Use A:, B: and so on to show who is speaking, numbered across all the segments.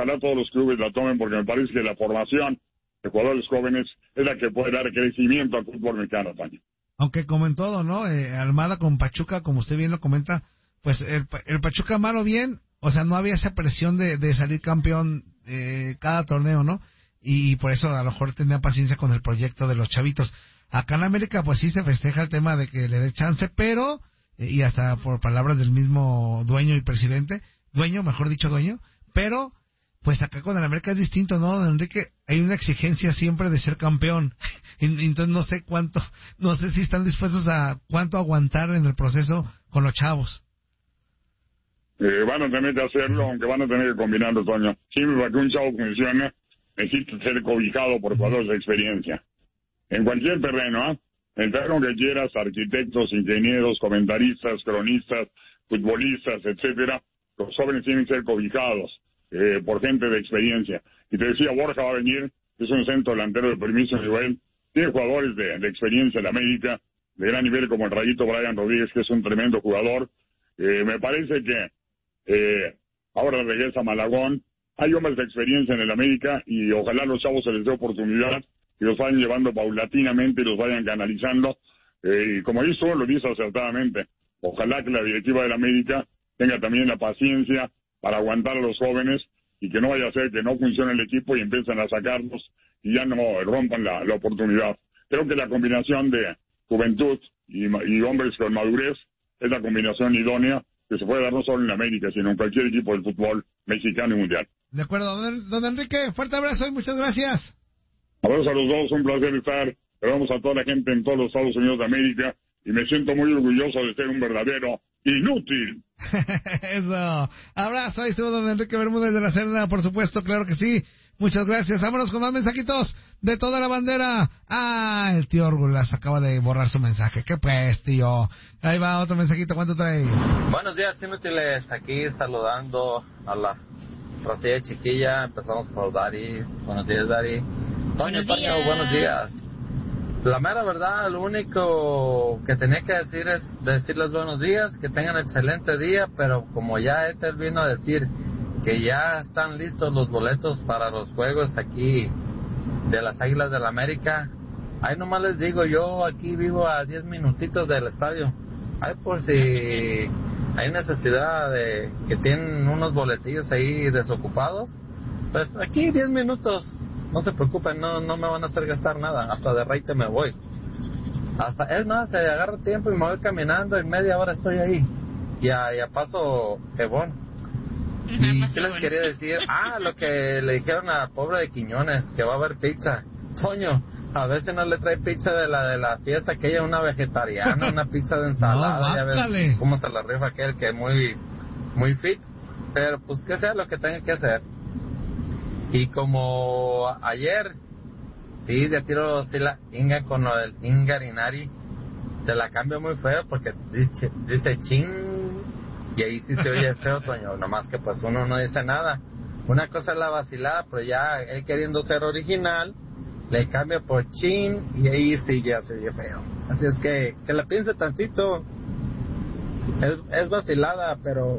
A: ojalá todos los clubes la tomen, porque me parece que la formación de jugadores jóvenes es la que puede dar crecimiento al fútbol mexicano también.
B: Aunque como en todo, ¿no? Almada con Pachuca, como usted bien lo comenta, pues el Pachuca malo bien, o sea, no había esa presión de salir campeón cada torneo, ¿no? Y por eso a lo mejor tenía paciencia con el proyecto de los chavitos. Acá en América pues sí se festeja el tema de que le dé chance, pero, y hasta por palabras del mismo dueño y presidente, mejor dicho dueño, pero pues acá con el América es distinto, ¿no, don Enrique? Hay una exigencia siempre de ser campeón. Entonces no sé si están dispuestos a cuánto aguantar en el proceso con los chavos.
A: Van a tener que hacerlo, aunque van a tener que combinarlo, Toño. Siempre para que un chavo funcione, necesita ser cobijado por jugadores de experiencia. En cualquier terreno, ¿ah? El terreno que quieras, arquitectos, ingenieros, comentaristas, cronistas, futbolistas, etcétera, los jóvenes tienen que ser cobijados por gente de experiencia. Y te decía, Borja va a venir, es un centro delantero de permiso nivel, tiene jugadores de experiencia en América, de gran nivel, como el Rayito Brian Rodríguez, que es un tremendo jugador. Me parece que ahora regresa Malagón. Hay hombres de experiencia en el América y ojalá a los chavos se les dé oportunidad y los vayan llevando paulatinamente y los vayan canalizando. Y como hizo, lo hizo acertadamente. Ojalá que la directiva del América tenga también la paciencia para aguantar a los jóvenes y que no vaya a ser que no funcione el equipo y empiezan a sacarlos y ya no rompan la oportunidad. Creo que la combinación de juventud y hombres con madurez es la combinación idónea que se puede dar no solo en América, sino en cualquier equipo del fútbol mexicano y mundial.
B: De acuerdo, don Enrique, fuerte abrazo y muchas gracias.
A: Abrazos a los dos, un placer estar. Saludamos a toda la gente en todos los Estados Unidos de América y me siento muy orgulloso de ser un verdadero inútil.
B: Eso, abrazo, ahí estuvo don Enrique Bermúdez de la Cerda, por supuesto, claro que sí. Muchas gracias. Vámonos con más mensajitos de toda la bandera. Ah, el tío Orgulas acaba de borrar su mensaje. ¿Qué pues, tío? Ahí va otro mensajito. ¿Cuánto trae?
C: Buenos días, inútiles. Aquí saludando a la Rosilla chiquilla. Empezamos por Dari. Buenos días, Dari. Toño, buenos días. La mera verdad, lo único que tenía que decir es decirles buenos días, que tengan excelente día, pero como ya Éter vino a decir que ya están listos los boletos para los juegos aquí de las Águilas del América, ahí nomás les digo, yo aquí vivo a 10 minutitos del estadio, ahí por si hay necesidad de que tienen unos boletillos ahí desocupados, pues aquí 10 minutos, no se preocupen, no me van a hacer gastar nada, hasta de reite me voy, hasta es más, se agarra tiempo y me voy caminando, en media hora estoy ahí, y a paso Ebón. ¿Y qué les quería decir? Lo que le dijeron a pobre de Quiñones, que va a haber pizza. Toño, a veces no le trae pizza de la fiesta, que ella una vegetariana, una pizza de ensalada,
B: no,
C: ya ves cómo se la rifa aquel que es muy fit, pero pues que sea lo que tenga que hacer. Y como ayer, sí, de tiro sí la Inga con lo del Ingarinari, te la cambio muy feo porque dice ching. Y ahí sí se oye feo, Toño, nomás que pues uno no dice nada. Una cosa es la vacilada, pero ya él queriendo ser original, le cambia por chin y ahí sí ya se oye feo. Así es que la piense tantito. Es vacilada, pero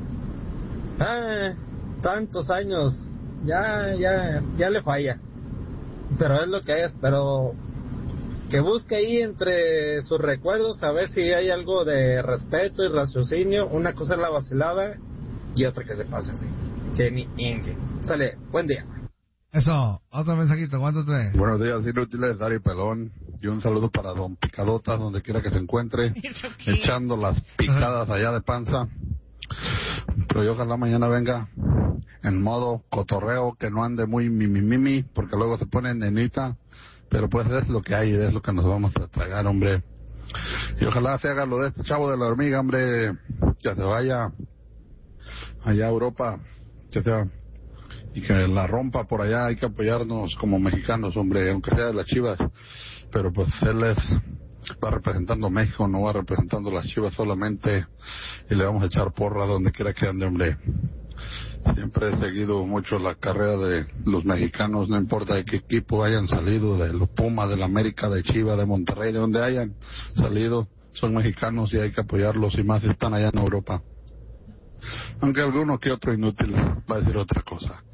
C: tantos años, ya le falla. Pero es lo que es, pero que busque ahí entre sus recuerdos a ver si hay algo de respeto y raciocinio. Una cosa es la vacilada y otra que se pase así. Que ni inge. Sale, buen día.
B: Eso, otro mensajito, ¿cuánto trae?
D: Buenos días, inútiles, Dari Pelón. Y un saludo para don Picadotas, donde quiera que se encuentre, echando las picadas allá de panza. Pero yo ojalá mañana venga en modo cotorreo, que no ande muy mimimimi, porque luego se pone nenita. Pero pues es lo que hay, es lo que nos vamos a tragar, hombre. Y ojalá se haga lo de este chavo de la hormiga, hombre, que se vaya allá a Europa, que sea, y que la rompa por allá. Hay que apoyarnos como mexicanos, hombre, aunque sea de las Chivas. Pero pues él va representando a México, no va representando a las Chivas solamente, y le vamos a echar porra donde quiera que ande, hombre. Siempre he seguido mucho la carrera de los mexicanos, no importa de qué equipo hayan salido, de los Pumas, de la América, de Chivas, de Monterrey, de donde hayan salido, son mexicanos y hay que apoyarlos, y más si están allá en Europa. Aunque alguno que otro inútil va a decir otra cosa.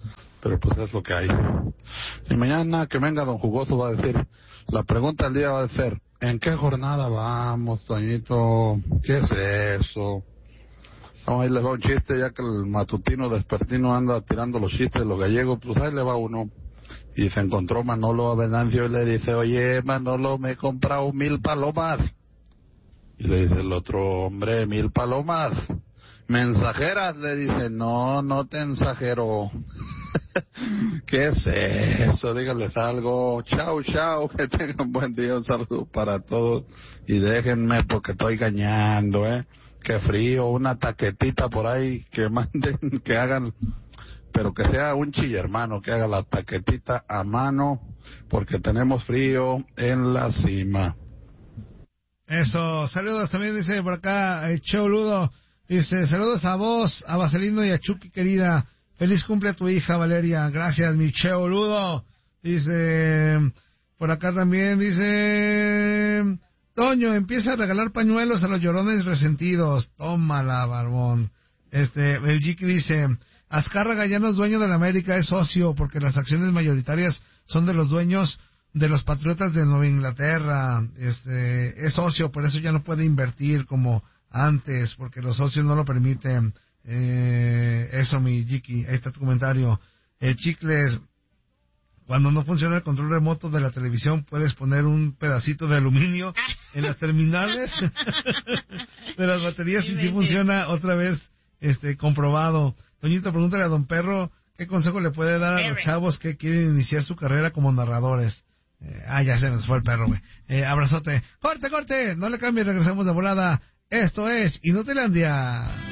D: pero pues es lo que hay. Y mañana que venga don Jugoso va a decir, la pregunta del día va a ser, ¿en qué jornada vamos, Toñito? ¿Qué es eso? No, ahí le va un chiste, ya que el matutino despertino anda tirando los chistes de los gallegos, pues ahí le va uno. Y se encontró Manolo a Venancio y le dice, oye, Manolo, me he comprado 1000 palomas. Y le dice el otro, hombre, 1000 palomas. ¿Mensajeras? Le dice, no te ensajero. ¿Qué es eso? Díganles algo. Chao, que tengan buen día, un saludo para todos. Y déjenme porque estoy gañando, Qué frío, una taquetita por ahí, que manden, que hagan... Pero que sea un chillermano, que haga la taquetita a mano, porque tenemos frío en la cima.
B: Eso, saludos también, dice por acá, Cheo Ludo, dice, saludos a vos, a Vaselino y a Chucky, querida, feliz cumple a tu hija, Valeria, gracias, mi Cheo Ludo, dice, por acá también, dice, Toño, empieza a regalar pañuelos a los llorones resentidos, tómala, barbón, el Jiki dice, Azcárraga ya no es dueño de la América, es socio, porque las acciones mayoritarias son de los dueños de los Patriotas de Nueva Inglaterra, es socio, por eso ya no puede invertir como antes, porque los socios no lo permiten, eso mi Jiki, ahí está tu comentario. El Chicles, cuando no funciona el control remoto de la televisión, puedes poner un pedacito de aluminio en las terminales de las baterías y sí funciona otra vez, comprobado. Toñito, pregúntale a don Perro qué consejo le puede dar a los chavos que quieren iniciar su carrera como narradores. Ya se nos fue el perro, güey. Abrazote. ¡Corte! No le cambies, regresamos de volada. Esto es Inutilandia.